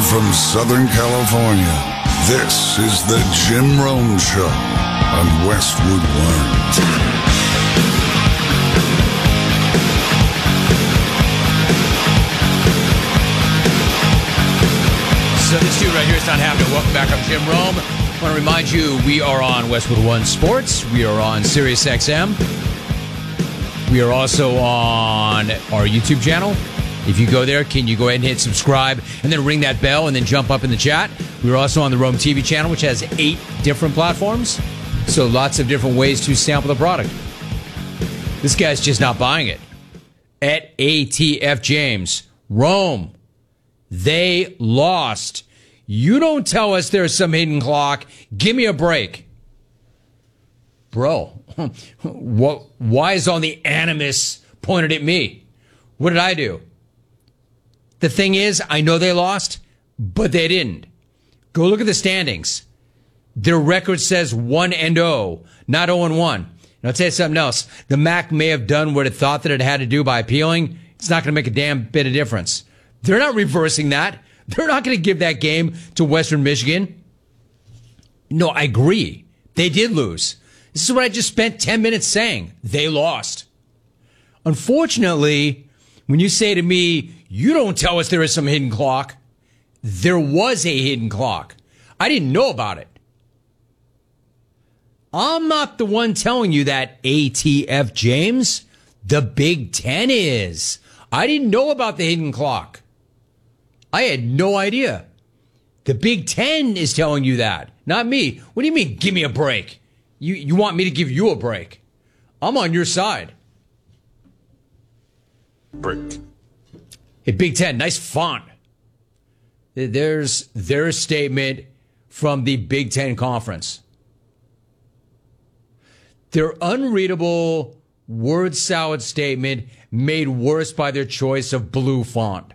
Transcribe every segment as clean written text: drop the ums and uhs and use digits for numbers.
from Southern California, this is the Jim Rome Show on Westwood One. So this dude right here is not happening. Welcome back. I'm Jim Rome. I want to remind you, we are on Westwood One Sports. We are on Sirius XM. We are also on our YouTube channel. If you go there, can you go ahead and hit subscribe and then ring that bell and then jump up in the chat? We're also on the Rome TV channel, which has 8 different platforms. So lots of different ways to sample the product. This guy's just not buying it. At ATF James, Rome, they lost. You don't tell us there's some hidden clock. Give me a break. Bro, why is all the animus pointed at me? What did I do? The thing is, I know they lost, but they didn't. Go look at the standings. Their record says 1-0, not 0-1. And I'll tell you something else. The MAC may have done what it thought that it had to do by appealing. It's not going to make a damn bit of difference. They're not reversing that. They're not going to give that game to Western Michigan. No, I agree. They did lose. This is what I just spent 10 minutes saying. They lost. Unfortunately, when you say to me, you don't tell us there is some hidden clock, there was a hidden clock. I didn't know about it. I'm not the one telling you that, ATF James. The Big Ten is. I didn't know about the hidden clock. I had no idea. The Big Ten is telling you that, not me. What do you mean, give me a break? You want me to give you a break? I'm on your side. Break. Hey, Big Ten, nice font. There's their statement from the Big Ten Conference. Their unreadable word salad statement made worse by their choice of blue font.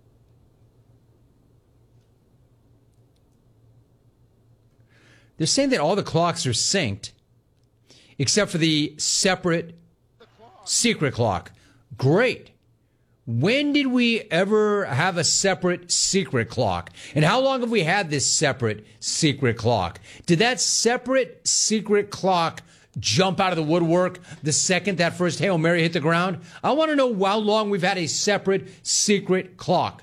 They're saying that all the clocks are synced, except for the separate secret clock. Great. When did we ever have a separate secret clock? And how long have we had this separate secret clock? Did that separate secret clock jump out of the woodwork the second that first Hail Mary hit the ground? I want to know how long we've had a separate secret clock.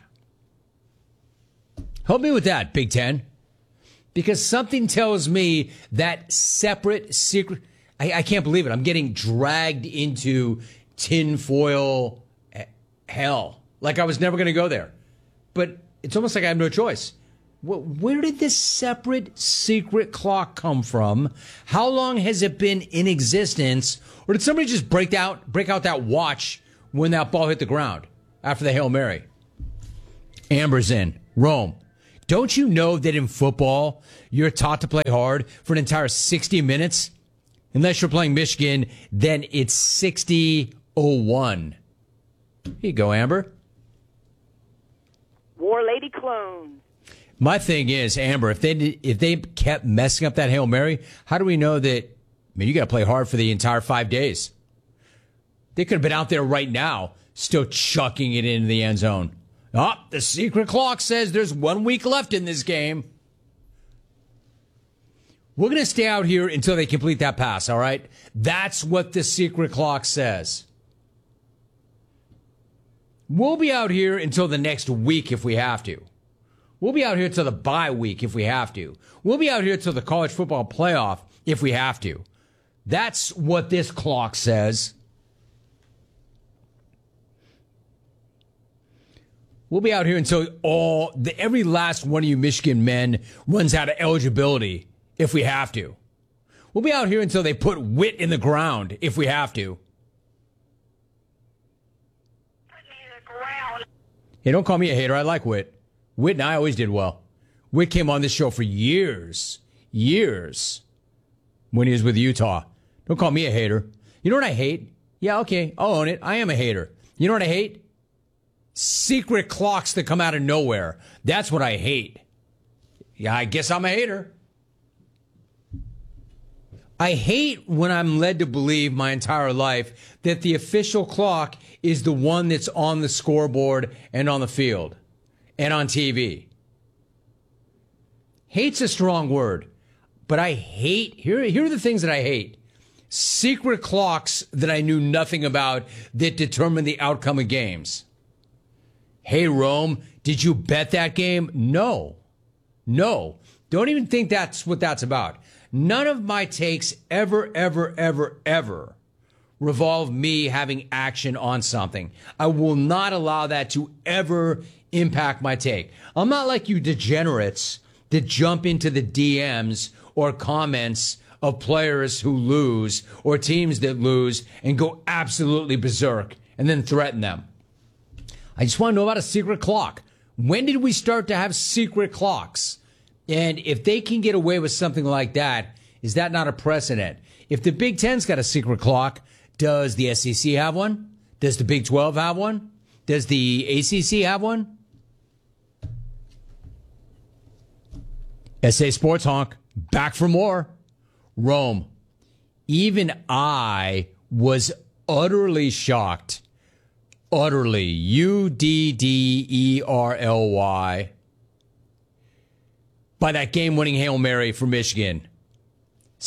Help me with that, Big Ten. Because something tells me that separate secret... I can't believe it. I'm getting dragged into tinfoil hell. Like I was never going to go there. But it's almost like I have no choice. Where did this separate secret clock come from? How long has it been in existence? Or did somebody just break out that watch when that ball hit the ground after the Hail Mary? Amber's in. Rome. Don't you know that in football, you're taught to play hard for an entire 60 minutes? Unless you're playing Michigan, then it's 60-01. Here you go, Amber. War Lady clone. My thing is, Amber, if they kept messing up that Hail Mary, how do we know that, I mean, you got to play hard for the entire 5 days. They could have been out there right now, still chucking it into the end zone. Oh, the secret clock says there's 1 week left in this game. We're going to stay out here until they complete that pass, all right? That's what the secret clock says. We'll be out here until the next week if we have to. We'll be out here till the bye week if we have to. We'll be out here till the college football playoff if we have to. That's what this clock says. We'll be out here until every last one of you Michigan men runs out of eligibility if we have to. We'll be out here until they put Witt in the ground if we have to. Hey, don't call me a hater. I like Witt. Witt and I always did well. Witt came on this show for years when he was with Utah. Don't call me a hater. You know what I hate? Yeah, okay, I'll own it. I am a hater. You know what I hate? Secret clocks that come out of nowhere. That's what I hate. Yeah, I guess I'm a hater. I hate when I'm led to believe my entire life that the official clock is the one that's on the scoreboard and on the field and on TV. Hate's a strong word, but I hate, here are the things that I hate. Secret clocks that I knew nothing about that determine the outcome of games. Hey, Rome, did you bet that game? No. Don't even think that's what that's about. None of my takes ever revolve me having action on something. I will not allow that to ever impact my take. I'm not like you degenerates that jump into the DMs or comments of players who lose or teams that lose and go absolutely berserk and then threaten them. I just want to know about a secret clock. When did we start to have secret clocks? And if they can get away with something like that, is that not a precedent? If the Big Ten's got a secret clock, does the SEC have one? Does the Big 12 have one? Does the ACC have one? SA Sports Honk, back for more. Rome, even I was utterly shocked. Utterly. UDDERLY. By that game-winning Hail Mary for Michigan.